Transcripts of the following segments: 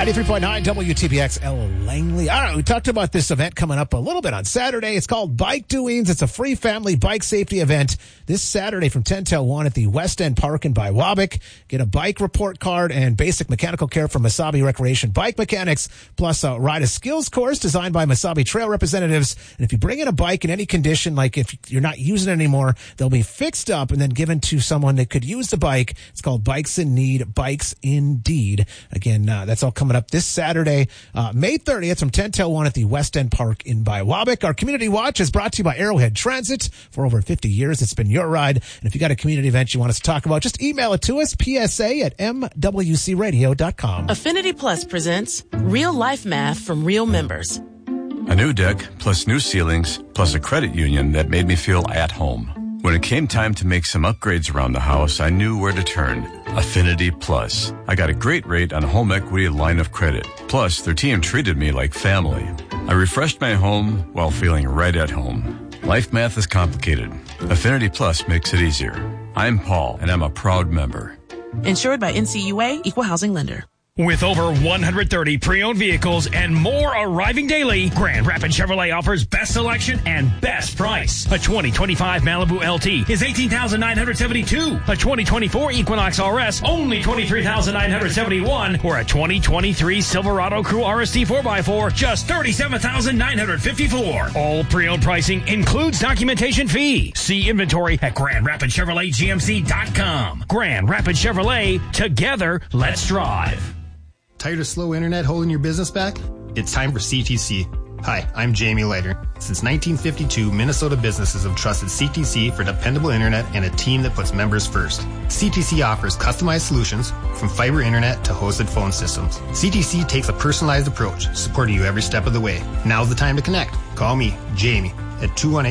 93.9 WTBX L. Langley. All right, we talked about this event coming up a little bit on Saturday. It's called Bike Doings. It's a free family bike safety event this Saturday from 10 till 1 at the West End Park in Biwabik. Get a bike report card and basic mechanical care from Mesabi Recreation Bike Mechanics, plus a ride a skills course designed by Mesabi Trail representatives. And if you bring in a bike in any condition, like if you're not using it anymore, they'll be fixed up and then given to someone that could use the bike. It's called Bikes in Need, Bikes Indeed. Again, that's all coming up this Saturday, May 30th from 10 till 1 at the West End Park in Biwabik. Our Community Watch is brought to you by Arrowhead Transit. For over 50 years, it's been your ride. And if you got a community event you want us to talk about, just email it to us, psa@mwcradio.com. Affinity Plus presents Real Life Math from Real Members. A new deck, plus new ceilings, plus a credit union that made me feel at home. When it came time to make some upgrades around the house, I knew where to turn. Affinity Plus. I got a great rate on a home equity line of credit. Plus, their team treated me like family. I refreshed my home while feeling right at home. Life math is complicated. Affinity Plus makes it easier. I'm Paul, and I'm a proud member. Insured by NCUA, Equal Housing Lender. With over 130 pre-owned vehicles and more arriving daily, Grand Rapids Chevrolet offers best selection and best price. A 2025 Malibu LT is $18,972. A 2024 Equinox RS, only $23,971. Or a 2023 Silverado Crew RST 4x4, just $37,954. All pre-owned pricing includes documentation fee. See inventory at GrandRapidsChevroletGMC.com. Grand Rapids Chevrolet, together, let's drive. Tired of slow internet holding your business back? It's time for CTC. Hi, I'm Jamie Leiter. Since 1952, Minnesota businesses have trusted CTC for dependable internet and a team that puts members first. CTC offers customized solutions from fiber internet to hosted phone systems. CTC takes a personalized approach, supporting you every step of the way. Now's the time to connect. Call me, Jamie, at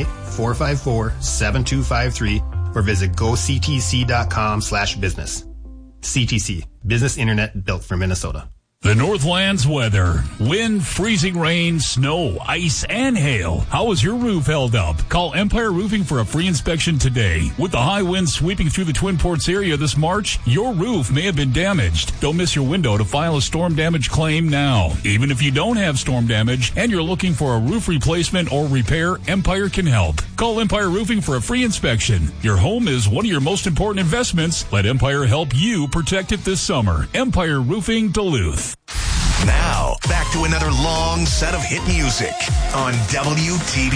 218-454-7253 or visit goctc.com/business. CTC, business internet built for Minnesota. The Northlands weather. Wind, freezing rain, snow, ice, and hail. How is your roof held up? Call Empire Roofing for a free inspection today. With the high winds sweeping through the Twin Ports area this March, your roof may have been damaged. Don't miss your window to file a storm damage claim now. Even if you don't have storm damage and you're looking for a roof replacement or repair, Empire can help. Call Empire Roofing for a free inspection. Your home is one of your most important investments. Let Empire help you protect it this summer. Empire Roofing Duluth. Now, back to another long set of hit music on WTB.